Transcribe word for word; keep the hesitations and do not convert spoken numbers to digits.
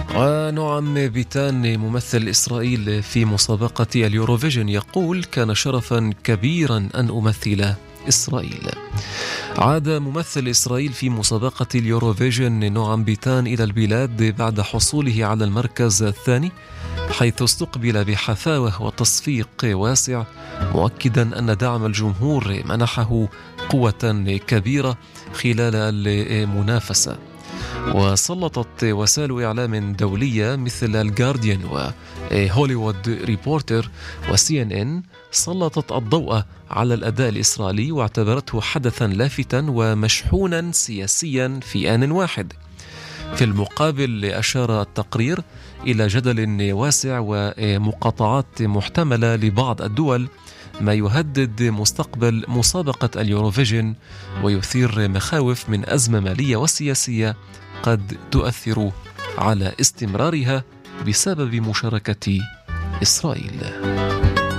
ونعم بيتان ممثل إسرائيل في مسابقة اليوروفيجن يقول: كان شرفا كبيرا أن أمثل إسرائيل. عاد ممثل إسرائيل في مسابقة اليوروفيجن نعم بيتان إلى البلاد بعد حصوله على المركز الثاني، حيث استقبل بحفاوة وتصفيق واسع، مؤكدا أن دعم الجمهور منحه قوة كبيرة خلال المنافسة. وسلطت وسائل إعلام دولية مثل الجارديان وهوليوود ريبورتر وسي ان ان سلطت الضوء على الأداء الإسرائيلي واعتبرته حدثا لافتا ومشحونا سياسيا في آن واحد. في المقابل أشار التقرير إلى جدل واسع ومقاطعات محتملة لبعض الدول، ما يهدد مستقبل مسابقة اليوروفيجن ويثير مخاوف من أزمة مالية وسياسية قد تؤثر على استمرارها بسبب مشاركة إسرائيل.